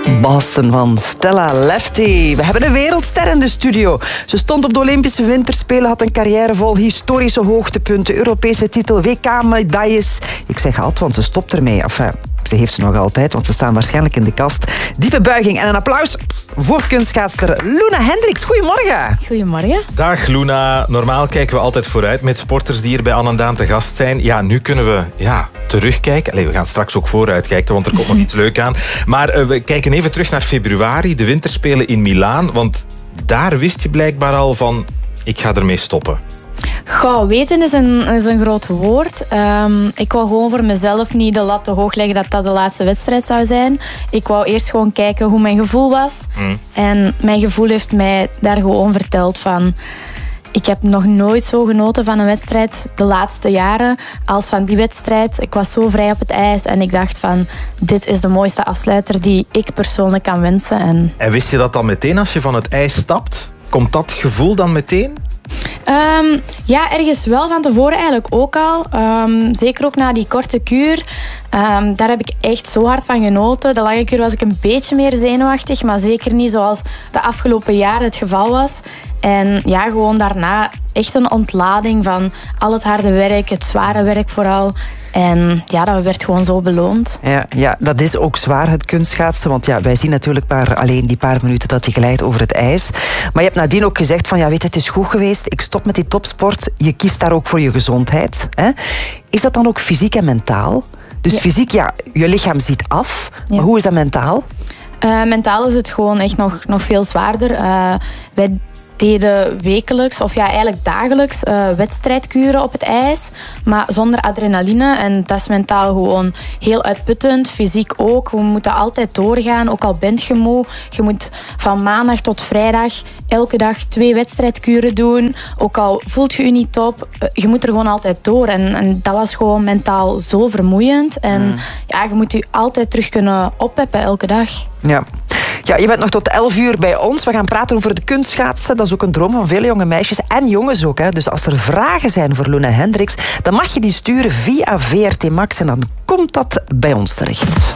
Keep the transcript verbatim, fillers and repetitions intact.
Bassen van Stella Lefty. We hebben een wereldster in de studio. Ze stond op de Olympische Winterspelen, had een carrière vol historische hoogtepunten, Europese titel, W K-medailles. Ik zeg altijd, want ze stopt ermee. Enfin, ze heeft ze nog altijd, want ze staan waarschijnlijk in de kast. Diepe buiging en een applaus voor kunstschaatster Loene Hendricks. Goedemorgen. Goedemorgen. Dag Loena. Normaal kijken we altijd vooruit met sporters die hier bij Anne en Daan te gast zijn. Ja, nu kunnen we ja, terugkijken. Allee, we gaan straks ook vooruit kijken, want er komt nog iets leuk aan. Maar uh, we kijken even terug naar februari, de winterspelen in Milaan. Want daar wist je blijkbaar al van, ik ga ermee stoppen. Goh, weten is een, is een groot woord. Um, ik wou gewoon voor mezelf niet de lat te hoog leggen dat dat de laatste wedstrijd zou zijn. Ik wou eerst gewoon kijken hoe mijn gevoel was. Mm. En mijn gevoel heeft mij daar gewoon verteld van... Ik heb nog nooit zo genoten van een wedstrijd de laatste jaren als van die wedstrijd. Ik was zo vrij op het ijs en ik dacht van... Dit is de mooiste afsluiter die ik persoonlijk kan wensen. En, en wist je dat dan meteen als je van het ijs stapt? Komt dat gevoel dan meteen? Um, ja, ergens wel van tevoren eigenlijk ook al. Um, zeker ook na die korte kuur. Um, daar heb ik echt zo hard van genoten. De lange kuur was ik een beetje meer zenuwachtig, maar zeker niet zoals de afgelopen jaren het geval was. En ja, gewoon daarna echt een ontlading van al het harde werk, het zware werk vooral. En ja, dat werd gewoon zo beloond. Ja, ja, dat is ook zwaar, het kunstschaatsen. Want ja, wij zien natuurlijk maar alleen die paar minuten dat je glijdt over het ijs. Maar je hebt nadien ook gezegd van, ja, weet je, het is goed geweest. Ik stop met die topsport. Je kiest daar ook voor je gezondheid. Hè? Is dat dan ook fysiek en mentaal? Dus ja. Fysiek, ja, je lichaam ziet af. Ja. Maar hoe is dat mentaal? Uh, mentaal is het gewoon echt nog, nog veel zwaarder. Uh, wij deden wekelijks, of ja, eigenlijk dagelijks uh, wedstrijdkuren op het ijs, maar zonder adrenaline. En dat is mentaal gewoon heel uitputtend, fysiek ook. We moeten altijd doorgaan, ook al bent je moe. Je moet van maandag tot vrijdag elke dag twee wedstrijdkuren doen. Ook al voelt je je niet top, je moet er gewoon altijd door. En, en dat was gewoon mentaal zo vermoeiend. En mm. ja, je moet je altijd terug kunnen oppeppen elke dag. Ja. Ja, je bent nog tot elf uur bij ons. We gaan praten over het kunstschaatsen. Dat is ook een droom van vele jonge meisjes en jongens ook. Hè. Dus als er vragen zijn voor Loene Hendricks, dan mag je die sturen via V R T Max en dan komt dat bij ons terecht.